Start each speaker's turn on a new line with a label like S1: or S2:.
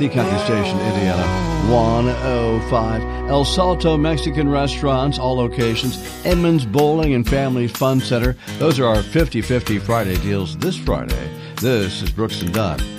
S1: The Country Station, Indiana, 105. El Salto Mexican Restaurants, all locations. Edmonds Bowling and Family Fun Center. Those are our 50-50 Friday deals this Friday. This is Brooks and Dunn.